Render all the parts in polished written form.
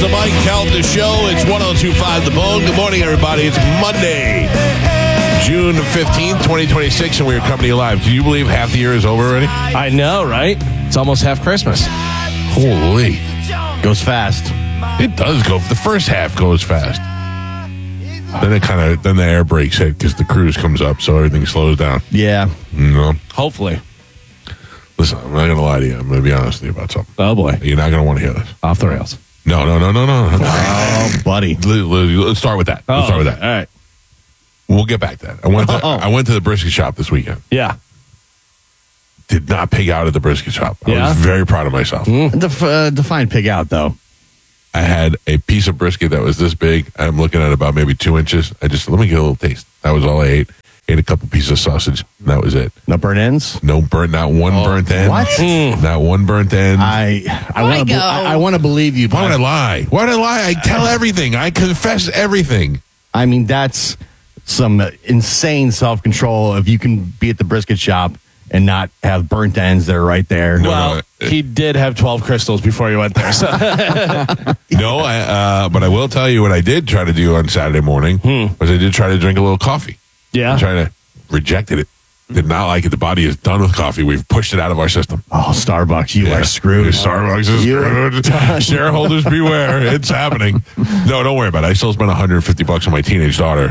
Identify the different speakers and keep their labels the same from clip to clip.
Speaker 1: the Mike Calta Show. It's 102.5 The Bone. Good morning, everybody. It's Monday, June 15th, 2026, and we're coming to you live. Do you believe half the year is over already?
Speaker 2: I know, right? It's almost half Christmas.
Speaker 1: Holy.
Speaker 3: Goes fast.
Speaker 1: It does go. The first half goes fast. Then the air brakes hit because the cruise comes up, so everything slows down.
Speaker 3: Yeah.
Speaker 2: Hopefully.
Speaker 1: Listen, I'm not going to lie to you. I'm going to be honest with you about something.
Speaker 2: Oh, boy.
Speaker 1: You're not going to want to hear this.
Speaker 2: Off the rails.
Speaker 1: No.
Speaker 3: Oh, buddy.
Speaker 1: Let's start with that. Let's start with that.
Speaker 2: All right.
Speaker 1: We'll get back to that. I went to the brisket shop this weekend.
Speaker 2: Yeah.
Speaker 1: Did not pig out at the brisket shop. I
Speaker 2: Yeah?
Speaker 1: was very proud of myself.
Speaker 3: Define pig out, though.
Speaker 1: I had a piece of brisket that was this big. I'm looking at about maybe 2 inches. Let me get a little taste. That was all I ate. Ate a couple pieces of sausage. And that was it.
Speaker 3: No burnt ends?
Speaker 1: Not one burnt end.
Speaker 3: What?
Speaker 1: Not one burnt end.
Speaker 3: I want to believe you.
Speaker 1: Why would I lie? Why would I lie? I tell everything. I confess everything.
Speaker 3: I mean, that's some insane self-control if you can be at the brisket shop and not have burnt ends that are right there.
Speaker 2: Well, he did have 12 crystals before he went there. So.
Speaker 1: No, but I will tell you what I did try to do on Saturday morning was I did try to drink a little coffee.
Speaker 2: Yeah.
Speaker 1: I tried to rejected it. Did not like it. The body is done with coffee. We've pushed it out of our system.
Speaker 3: Oh, Starbucks, you are screwed.
Speaker 1: Starbucks is screwed. Shareholders beware. It's happening. No, don't worry about it. I still spent $150 on my teenage daughter.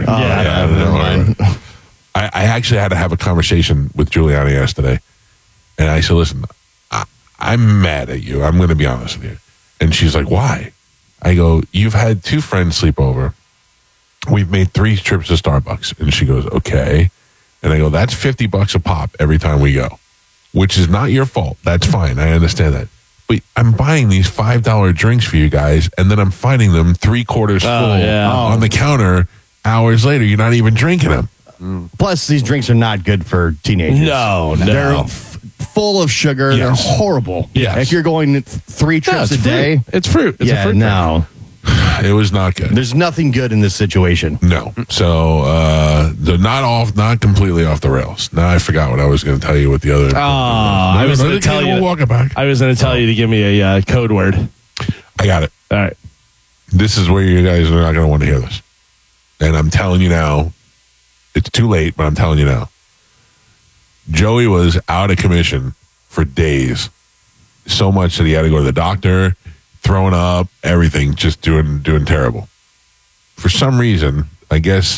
Speaker 1: I actually had to have a conversation with Giuliani yesterday. And I said, listen, I'm mad at you. I'm going to be honest with you. And she's like, why? I go, you've had 2 friends sleep over. We've made 3 trips to Starbucks. And she goes, okay. And I go, that's $50 a pop every time we go, which is not your fault. That's fine. I understand that. But I'm buying these $5 drinks for you guys, and then I'm finding them 3/4 full on the counter hours later. You're not even drinking them.
Speaker 3: Plus, these drinks are not good for teenagers.
Speaker 2: No.
Speaker 3: They're full of sugar.
Speaker 1: Yes.
Speaker 3: They're horrible.
Speaker 1: Yes.
Speaker 3: If you're going 3 trips a day.
Speaker 2: It's fruit. It's a fruit.
Speaker 3: No.
Speaker 1: It was not good.
Speaker 3: There's nothing good in this situation.
Speaker 1: No. So they're not completely off the rails. Now I forgot what I was going to tell you with the other.
Speaker 2: I was going to tell you.
Speaker 1: We'll walk it back.
Speaker 2: I was going to tell you to give me a code word.
Speaker 1: I got it.
Speaker 2: All right.
Speaker 1: This is where you guys are not going to want to hear this. And I'm telling you now, it's too late, but I'm telling you now. Joey was out of commission for days. So much that he had to go to the doctor, throwing up, everything, just doing terrible. For some reason, I guess,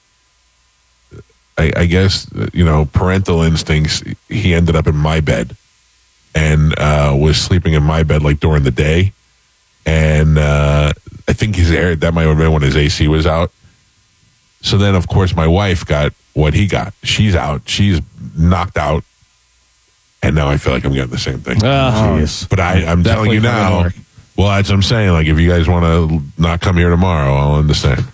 Speaker 1: parental instincts, he ended up in my bed and was sleeping in my bed like during the day. And I think that might have been when his AC was out. So then, of course, my wife got what he got. She's out. She's knocked out. And now I feel like I'm getting the same thing. But I'm telling you now. Well, that's what I'm saying. Like, if you guys want to not come here tomorrow, I'll understand.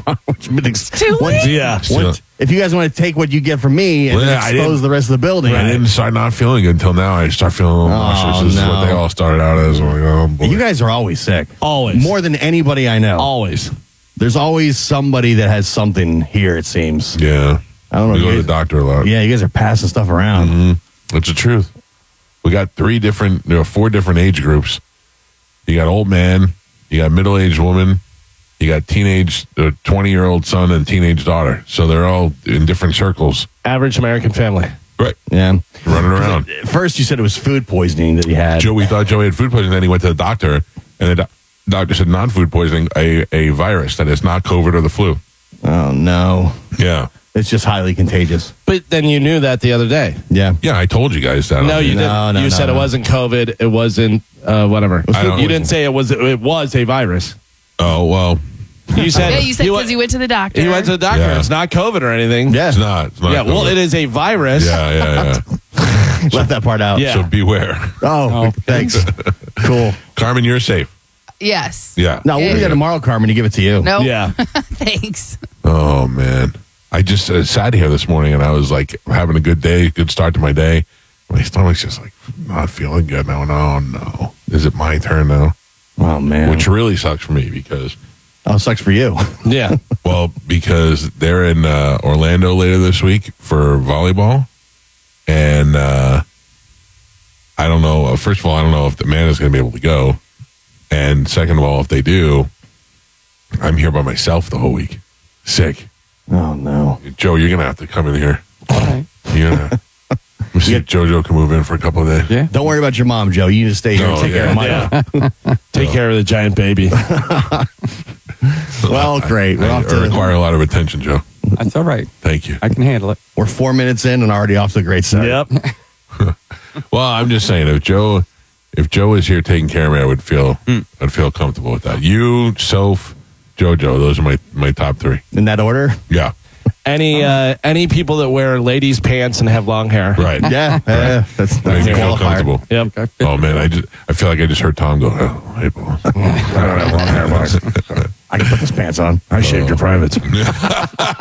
Speaker 4: Too late.
Speaker 2: Yeah.
Speaker 3: If you guys want to take what you get from me and expose the rest of the building.
Speaker 1: I didn't start not feeling good until now. I start feeling a little nauseous. This is what they all started out as. I'm like, oh, boy.
Speaker 3: You guys are always sick.
Speaker 2: Always.
Speaker 3: More than anybody I know.
Speaker 2: Always.
Speaker 3: There's always somebody that has something here, it seems.
Speaker 1: Yeah.
Speaker 3: I don't know.
Speaker 1: We go to the doctor a lot.
Speaker 3: Yeah, you guys are passing stuff around.
Speaker 1: Mm-hmm. That's the truth. We got 4 different age groups. You got old man, you got middle-aged woman, you got 20-year-old son and teenage daughter. So they're all in different circles.
Speaker 2: Average American family.
Speaker 1: Right.
Speaker 3: Yeah.
Speaker 1: Running around.
Speaker 3: First, you said it was food poisoning that he had.
Speaker 1: We thought Joey had food poisoning. Then he went to the doctor, and the doctor said non-food poisoning, a virus that is not COVID or the flu.
Speaker 3: Oh, no.
Speaker 1: Yeah.
Speaker 3: It's just highly contagious.
Speaker 2: But then you knew that the other day.
Speaker 3: Yeah.
Speaker 1: Yeah, I told you guys that.
Speaker 2: No, you didn't. You said it wasn't COVID. It wasn't whatever. You didn't say it was a virus.
Speaker 1: Oh, well.
Speaker 2: You said
Speaker 4: you said because you went to the doctor.
Speaker 2: He went to the doctor.
Speaker 1: Yeah.
Speaker 2: It's not COVID or anything.
Speaker 3: Yeah.
Speaker 1: It's not
Speaker 2: Yeah, well,
Speaker 1: COVID.
Speaker 2: it is a virus.
Speaker 1: Yeah.
Speaker 3: Left that part out.
Speaker 2: Yeah.
Speaker 1: So beware.
Speaker 3: Oh, thanks. Cool.
Speaker 1: Carmen, you're safe.
Speaker 4: Yes.
Speaker 1: Yeah.
Speaker 3: No, we'll be there tomorrow, Carmen, to give it to you.
Speaker 4: No.
Speaker 2: Yeah.
Speaker 4: Thanks.
Speaker 1: Oh, man. I just sat here this morning and I was like having a good day, good start to my day. My stomach's just like not feeling good now. Oh, no. Is it my turn now?
Speaker 3: Oh, man.
Speaker 1: Which really sucks for me because...
Speaker 3: Oh, sucks for you.
Speaker 2: Yeah.
Speaker 1: Well, because they're in Orlando later this week for volleyball. And I don't know. First of all, I don't know if the man is going to be able to go. And second of all, if they do, I'm here by myself the whole week. Sick.
Speaker 3: Oh, no.
Speaker 1: Joe, you're going to have to come in here.
Speaker 5: All right.
Speaker 1: You're going to see if JoJo can move in for a couple of days.
Speaker 5: Yeah.
Speaker 3: Don't worry about your mom, Joe. You just stay here and take care of Mike.
Speaker 2: Take care of the giant baby.
Speaker 3: Well, great.
Speaker 1: I require a lot of attention, Joe.
Speaker 5: That's all right.
Speaker 1: Thank you.
Speaker 5: I can handle it.
Speaker 3: We're 4 minutes in and already off to a great start.
Speaker 2: Yep.
Speaker 1: Well, I'm just saying, if Joe was here taking care of me, I'd feel comfortable with that. You, Soph, JoJo, those are my top three.
Speaker 3: In that order?
Speaker 1: Yeah.
Speaker 2: Any people that wear ladies' pants and have long hair.
Speaker 1: Right.
Speaker 3: Yeah. That's
Speaker 1: Make me feel
Speaker 3: qualifier.
Speaker 1: comfortable.
Speaker 2: Yep.
Speaker 1: Oh man, I feel like I just heard Tom go, oh, hey, boss.
Speaker 3: I don't have long hair, boss. I can put those pants on.
Speaker 2: I shaved your privates.